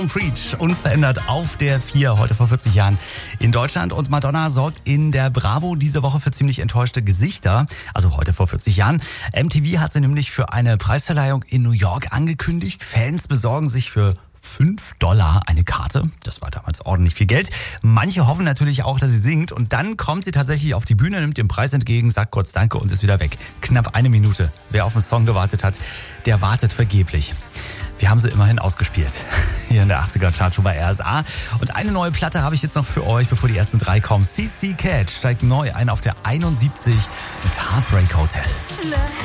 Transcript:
Freed, unverändert auf der 4, heute vor 40 Jahren in Deutschland. Und Madonna sorgt in der Bravo diese Woche für ziemlich enttäuschte Gesichter. Also heute vor 40 Jahren. MTV hat sie nämlich für eine Preisverleihung in New York angekündigt. Fans besorgen sich für $5 eine Karte. Das war damals ordentlich viel Geld. Manche hoffen natürlich auch, dass sie singt. Und dann kommt sie tatsächlich auf die Bühne, nimmt den Preis entgegen, sagt kurz Danke und ist wieder weg. Knapp 1 Minute. Wer auf den Song gewartet hat, der wartet vergeblich. Wir haben sie immerhin ausgespielt. Hier in der 80er-Chart schon bei RSA. Und eine neue Platte habe ich jetzt noch für euch, bevor die ersten 3 kommen. CC Cat steigt neu ein auf der 71 mit Heartbreak Hotel.